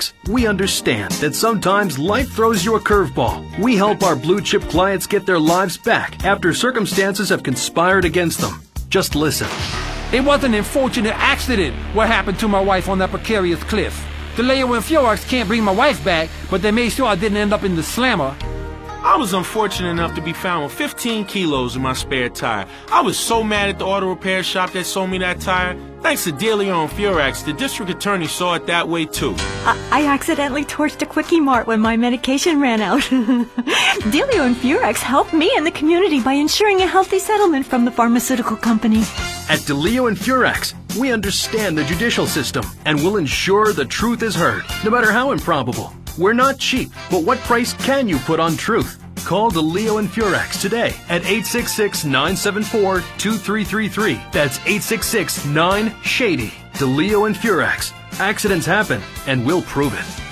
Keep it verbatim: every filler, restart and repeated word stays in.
Furex, we understand that sometimes life throws you a curveball. We help our blue chip clients get their lives back after circumstances have conspired against them. Just listen. It was an unfortunate accident what happened to my wife on that precarious cliff. DeLeo and Furex can't bring my wife back, but they made sure I didn't end up in the slammer. I was unfortunate enough to be found with fifteen kilos in my spare tire. I was so mad at the auto repair shop that sold me that tire. Thanks to DeLeo and Furex, the district attorney saw it that way too. I, I accidentally torched a Quickie Mart when my medication ran out. DeLeo and Furex helped me and the community by ensuring a healthy settlement from the pharmaceutical company. At DeLeo and Furex, we understand the judicial system and will ensure the truth is heard, no matter how improbable. We're not cheap, but what price can you put on truth? Call DeLeo and Furex today at eight six six, nine seven four, two three three three. That's eight six six, nine, SHADY. DeLeo and Furex. Accidents happen, and we'll prove it.